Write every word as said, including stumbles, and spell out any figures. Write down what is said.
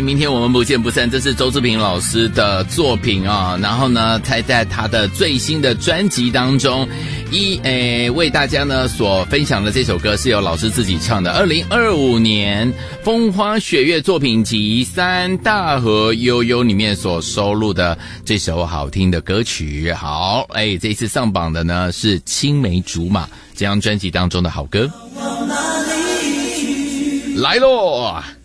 明天我们不见不散，这是周志平老师的作品啊。然后呢，才在他的最新的专辑当中，一诶为大家呢所分享的这首歌是由老师自己唱的。二零二五年风花雪月作品集三大河悠悠里面所收录的这首好听的歌曲。好，哎，这一次上榜的呢是青梅竹马这张专辑当中的好歌。来咯！